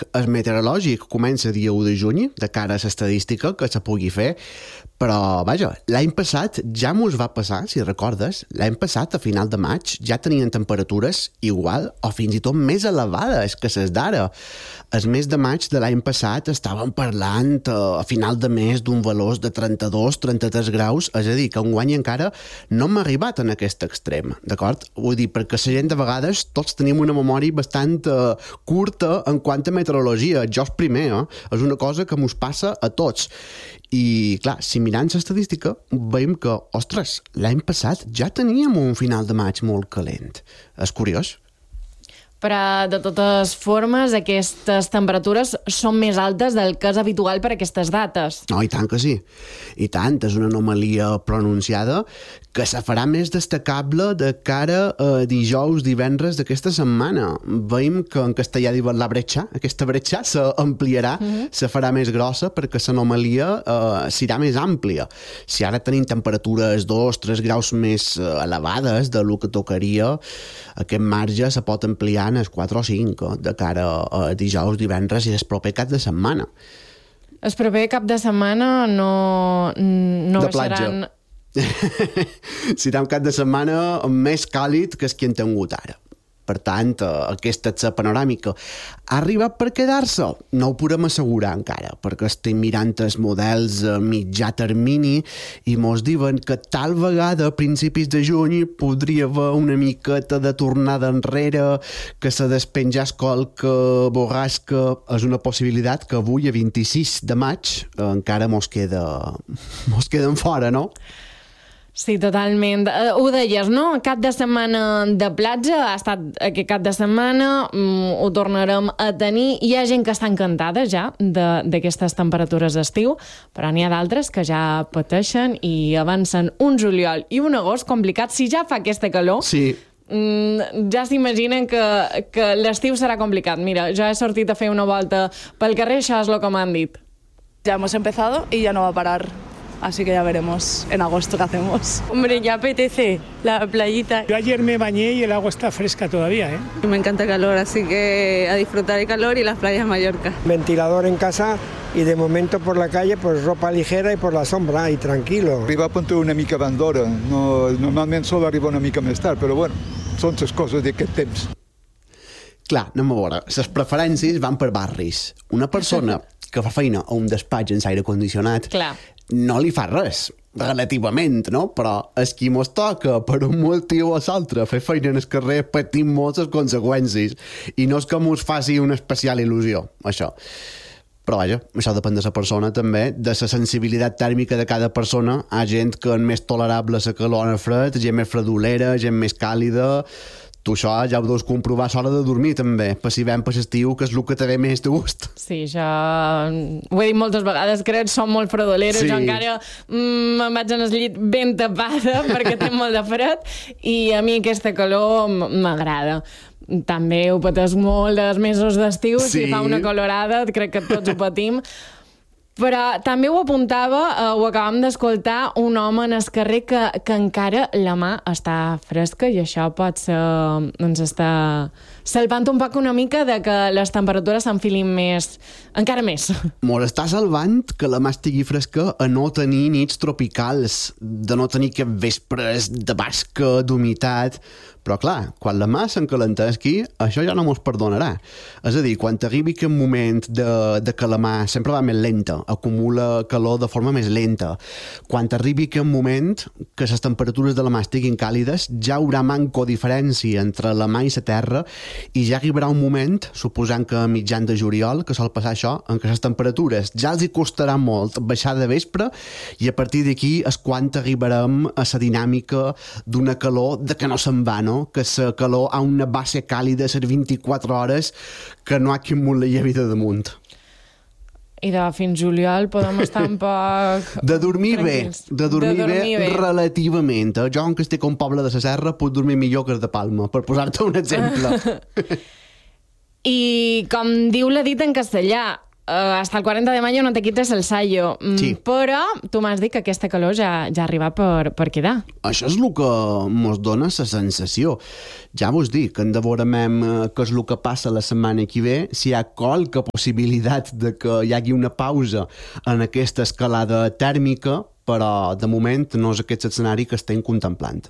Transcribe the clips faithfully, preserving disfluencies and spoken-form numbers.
pronòstic, el meteorològic, comença dia u de juny, de cara a l'estadística que se pugui fer, però, vaja, l'any passat ja mos va passar, si recordes, l'any passat, a final de maig, ja tenien temperatures igual o fins i tot més elevades que les d'ara. El mes de maig de l'any passat estàvem parlant a final de mes d'un valor de trenta-dos a trenta-tres graus, és a dir, que enguany encara no hem arribat en aquest extrem, d'acord? Vull dir, perquè la gent de vegades tots tenim una memòria bastant uh, curta en quant a meteorologia, jo el primer, eh? És una cosa que mos passa a tots. I, clar, si mirant l'estadística, veiem que, ostres, l'any passat ja teníem un final de maig molt calent. És curiós. Però, de totes formes, aquestes temperatures són més altes del que és habitual per aquestes dates. No, i tant que sí. I tant, és una anomalia pronunciada que se farà més destacable de cara a dijous, divendres d'aquesta setmana. Veiem que en castellà diuen la bretxa, aquesta bretxa s'ampliarà, mm-hmm. se farà més grossa perquè l'anomalia eh, serà més àmplia. Si ara tenim temperatures dos tres graus més eh, elevades de lo que tocaria, aquest marge se pot ampliar en els quatre o cinc de cara a dijous, divendres i el proper cap de setmana. El proper cap de setmana no, no de platja. Seran... Serà un cap de setmana més càlid que el que hem tingut ara. Per tant, aquesta és la panoràmica. Ha arribat per quedar-se? No ho podem assegurar encara, perquè estem mirant els models a mitjà termini i mos diuen que tal vegada a principis de juny podria haver una miqueta de tornada enrere, que se despenjàs qualque borrasca. És una possibilitat que avui, a vint-i-sis de maig, encara mos queda, mos queden fora, no? Sí, totalment. Uh, ho deies, no? Cap de setmana de platja, ha estat aquest cap de setmana, um, ho tornarem a tenir. Hi ha gent que està encantada ja d'aquestes temperatures d'estiu, però n'hi ha d'altres que ja pateixen i avancen un juliol i un agost complicat. Si ja fa aquesta calor... Sí. Mm, ja s'imaginen que, que l'estiu serà complicat. Mira, jo he sortit a fer una volta pel carrer, això és el que m'han dit. Ya hemos empezado y ya no va a parar. Así que ya veremos en agosto qué hacemos. Hombre, ya apetece la playita. Yo ayer me bañé y el agua está fresca todavía, ¿eh? Me encanta el calor, así que a disfrutar el calor y las playas de Mallorca. Ventilador en casa y de momento por la calle pues ropa ligera y por la sombra y tranquilo. Arriba a punto una mica abans d'hora. No, normalment sol arribar una mica més tard, però bueno, són les coses d'aquest temps. Clar, anem a veure. Les preferències van per barris. Una persona que fa feina a un despatx en aire condicionat Clar. no li fa res, relativament, no? Però els qui mos toca per un motiu o l'altre fer feina en el carrer patim moltes conseqüències i no és que mos faci una especial il·lusió, això. Però vaja, això depèn de la persona també, de la sensibilitat tèrmica de cada persona. Hi ha gent que és més tolerable a la calor en el fred, gent més fredolera, gent més càlida. Tu això ja ho deus comprovar a l'hora de dormir també, per si ven per l'estiu, que és el que te ve més de gust. Sí, jo ho he dit moltes vegades, crec, som molt fredoleres, sí. Jo encara mm, me'n vaig en el llit ben tapada perquè tinc molt de fred i a mi aquesta calor m'agrada. També ho pateix molt els mesos d'estiu, sí. Si fa una calorada, crec que tots ho patim. Però també ho apuntava, eh, ho acabam d'escoltar, un home en el carrer que, que encara la mà està fresca i això pot ser, ens està salvant un poc una mica de que les temperatures s'enfilin més, encara més. Mos està salvant que la mà estigui fresca a no tenir nits tropicals, de no tenir que vespres de basca, d'humitat. Però clar, quan la mà s'encalentesqui, això ja no mos perdonarà. És a dir, quan t'arribi aquest moment de, de que la mà sempre va més lenta, acumula calor de forma més lenta, quan t'arribi aquest moment que les temperatures de la mà estiguin càlides, ja hi haurà manco diferència entre la mà i la terra i ja arribarà un moment, suposant que a mitjan de juliol, que sol passar això, en què les temperatures ja els hi costarà molt baixar de vespre i a partir d'aquí és quan arribarem a la dinàmica d'una calor de que no se'n va, no? Que la calor a una base càlida a les vint-i-quatre hores que no ha qui molt la llevi de damunt. I de fins juliol podem estar un poc... De dormir tranquils. bé, de dormir, de dormir bé, bé relativament. Eh? Jo, que estic a un poble de la Serra, puc dormir millor que de Palma, per posar-te un exemple. I com diu la dita en castellà, uh, hasta el quaranta de mayo no te quites el sallo. Sí. Però tu m'has dit que aquesta calor ja, ja ha arribat per, per quedar. Això és el que mos dona la sensació. Ja vos dic, en devorem què és el que passa la setmana que ve, si hi ha qualque possibilitat de que hi hagi una pausa en aquesta escalada tèrmica, però de moment no és aquest escenari que estem contemplant.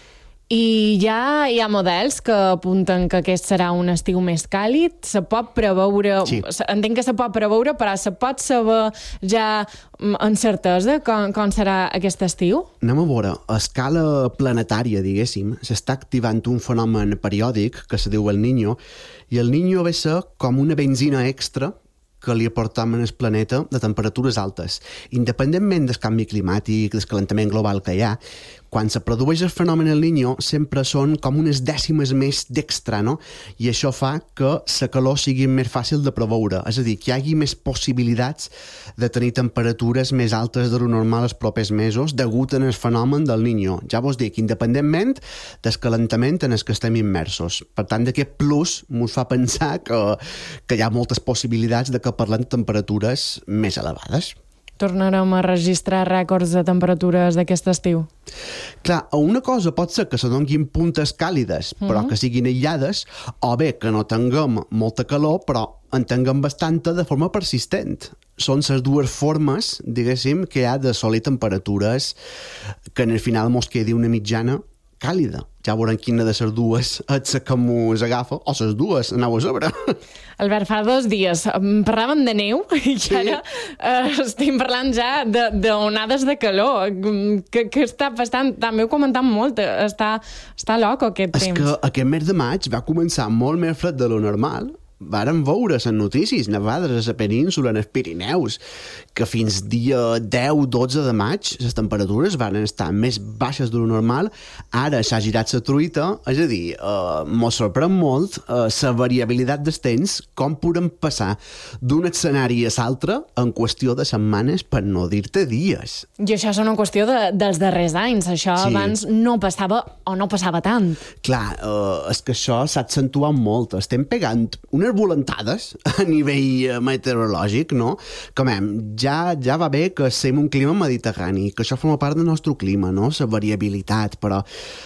I ja hi ha models que apunten que aquest serà un estiu més càlid. Se pot preveure... Sí. Entenc que se pot preveure, però se pot saber ja amb certesa com, com serà aquest estiu? Anem a veure, a escala planetària, diguéssim, s'està activant un fenomen periòdic que se diu el Niño, i el Niño ve a ser com una benzina extra que li aportam al planeta de temperatures altes. Independentment del canvi climàtic, del calentament global que hi ha, quan se produeix el fenomen El Niño sempre són com unes dècimes més d'extra, no? I això fa que la calor sigui més fàcil de preveure, és a dir, que hi hagi més possibilitats de tenir temperatures més altes de lo normal els propers mesos degut en el fenomen del Niño. Ja vos dic, independentment del calentament en el que estem immersos. Per tant, aquest plus ens fa pensar que, que hi ha moltes possibilitats de que parlem de temperatures més elevades. Tornarem a registrar rècords de temperatures d'aquest estiu. Clar, una cosa pot ser que se donguin puntes càlides, però mm-hmm. que siguin aïllades, o bé que no tinguem molta calor, però en tinguem bastanta de forma persistent. Són les dues formes, diguéssim, que hi ha d'assolir temperatures que en el final mos quedi una mitjana càlida. Ja veurem quina de les dues és que mos agafa, o les dues, aneu a sobre. Albert, fa dos dies parlàvem de neu i sí. ara eh, estem parlant ja d'onades de, de calor, que, que està bastant, també ho comentam molt, està, està loco aquest és temps. És que aquest mes de maig va començar molt més fred de lo normal. Varen veure les notícies, nevades a la península, en els Pirineus, que fins dia deu dotze de maig les temperatures van estar més baixes de lo normal. Ara s'ha girat la truita, és a dir, eh, mos sorprèn molt la eh, variabilitat dels temps, com podem passar d'un escenari a l'altre en qüestió de setmanes, per no dir-te dies. I això és una qüestió de, dels darrers anys, això sí. Abans no passava o no passava tant. Clar, eh, és que això s'ha accentuat molt, estem pegant unes volantades a nivell meteorològic, no? Com hem, ja, ja va bé que siguem un clima mediterrani, que això forma part del nostre clima, no? La variabilitat, però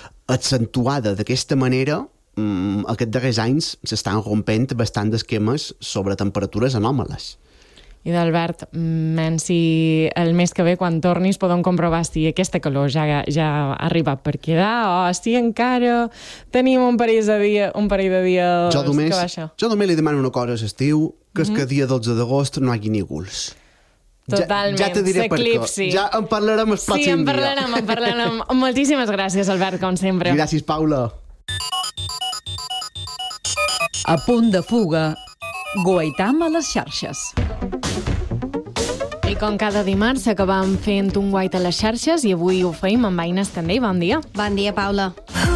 accentuada d'aquesta manera, mmm, aquests darrers anys s'estan rompent bastant d'esquemes sobre temperatures anòmales. I d'Albert, menys si el mes que ve, quan tornis, podem comprovar si aquesta calor ja, ja ha arribat per quedar o si encara tenim un parell de, dia, un parell de dies jo només, que baixa. Jo només li demano una cosa a l'estiu, que és mm-hmm. que dia dotze d'agost no hi hagi nígols. Totalment, ja, ja te diré per què. Ja en parlarem el pròxim dia. Sí, en parlarem, en parlarem. Moltíssimes gràcies, Albert, com sempre. Gràcies, Paula. A punt de fuga, Guaitam a les xarxes. I com cada dimarts acabam fent un guait a les xarxes i avui ho feim amb Aina Estendei. Bon dia. Bon dia, Paula.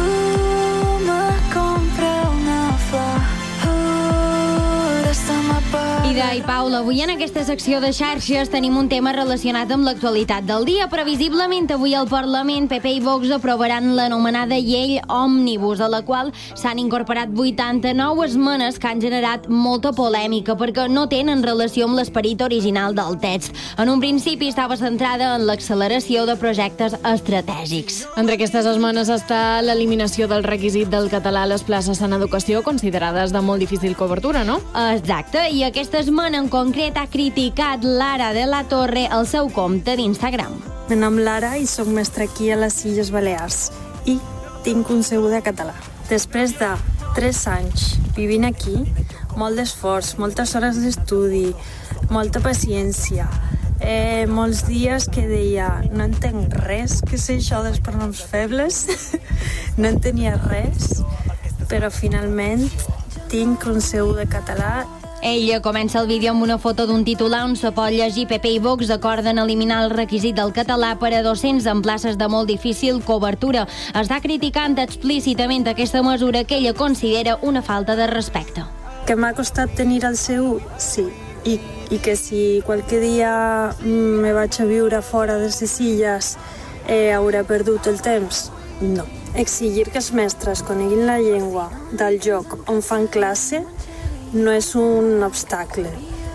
Ida i Paula, avui en aquesta secció de xarxes tenim un tema relacionat amb l'actualitat del dia. Previsiblement avui al Parlament P P i Vox aprovaran l'anomenada llei Òmnibus, a la qual s'han incorporat vuitanta-nou esmenes que han generat molta polèmica perquè no tenen relació amb l'esperit original del text. En un principi estava centrada en l'acceleració de projectes estratègics. Entre aquestes esmenes està l'eliminació del requisit del català a les places en educació, considerades de molt difícil cobertura, no? Exacte, i aquesta esmena en concret ha criticat Lara de la Torre al seu compte d'Instagram. Me nom Lara i soc mestra aquí a les Illes Balears i tinc un C U de català. Després de tres anys vivint aquí, molt d'esforç, moltes hores d'estudi, molta paciència, eh, molts dies que deia no entenc res, què és això dels pronoms febles, no entenia res, però finalment tinc un C U de català. Ella comença el vídeo amb una foto d'un titular on se pot llegir P P i Vox acorden eliminar el requisit del català per a docents en places de molt difícil cobertura. Està criticant explícitament aquesta mesura que ella considera una falta de respecte. Que m'ha costat tenir el C U? Sí. I, i que si qualque dia me vaig a viure fora de les illes eh, hauré perdut el temps? No. Exigir que els mestres coneguin la llengua del lloc on fan classe no és un obstacle.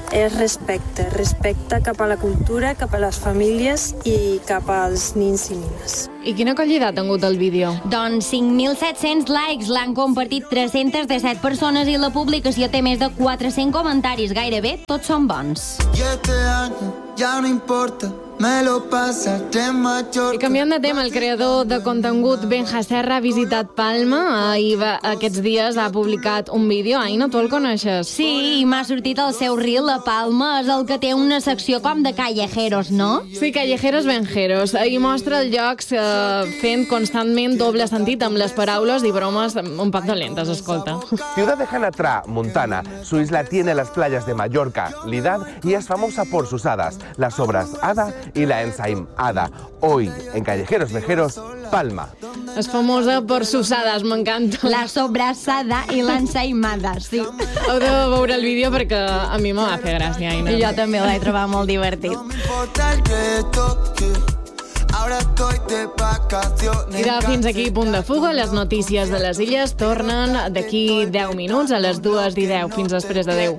és respecte. Respecte cap a la cultura, cap a les famílies i cap als nins i nines. I quina acollida ha tingut el vídeo? Doncs cinc mil set-cents likes, l'han compartit tres-centes disset persones i la publicació té més de quatre-cents comentaris. Gairebé tots són bons. Y este año ya no importa, me lo pasaré mayor. I canviant de tema, el creador de contingut Benja Serra ha visitat Palma. Ahir va, aquests dies ha publicat un vídeo. Aina, tu el coneixes? Sí, i m'ha sortit el seu reel a Palma. És el que té una secció com de callejeros, no? Sí, callejeros benjeros. Ahir mostra els llocs eh, fent constantment doble sentit amb les paraules i bromes un poc dolentes, escolta. Ciudad de Janatra, Montana. Su isla tiene las playas de Mallorca, Lidad y es famosa por sus hadas, las obras Hada y la ensaïmada. Hoy, en Callejeros Vejeros, Palma. És famosa per sus hadas, m'encanta. La sobrassada i l'ensaïmada, sí. Heu de veure el vídeo perquè a mi me va fer gràcia, Aina. I jo també l'he trobat molt divertit. I de fins aquí Punt de Fuga. Les notícies de les illes tornen d'aquí deu minuts a les dues i deu. Fins després, adeu.